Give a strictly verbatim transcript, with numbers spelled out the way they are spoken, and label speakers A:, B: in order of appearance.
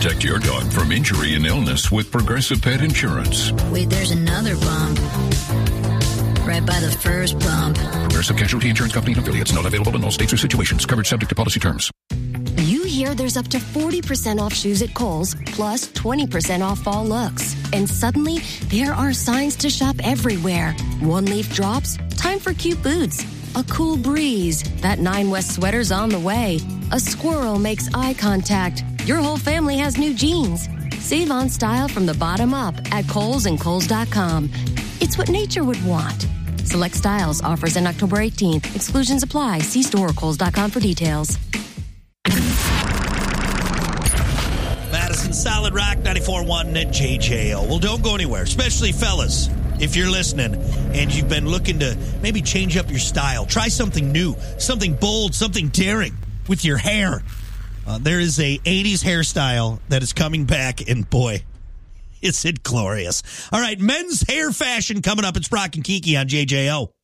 A: Protect your dog from injury and illness with Progressive Pet Insurance.
B: Wait, there's another bump. Right by the first bump.
A: Progressive Casualty Insurance Company and affiliates. Not available in all states or situations. Coverage subject to policy terms.
C: You hear there's up to forty percent off shoes at Kohl's, plus twenty percent off fall looks. And suddenly, there are signs to shop everywhere. One leaf drops, time for cute boots. A cool breeze, that Nine West sweater's on the way. A squirrel makes eye contact. Your whole family has new jeans. Save on style from the bottom up at Kohl's and Kohl's dot com. It's what nature would want. Select styles, offers in October eighteenth. Exclusions apply. See store or Kohl's dot com for details.
D: Madison, Solid Rock, ninety-four point one at J J O. Well, don't go anywhere, especially fellas. If you're listening and you've been looking to maybe change up your style, try something new, something bold, something daring with your hair. Uh, there is a eighties hairstyle that is coming back, and boy, is it glorious. All right, men's hair fashion coming up. It's Brock and Kiki on J J O.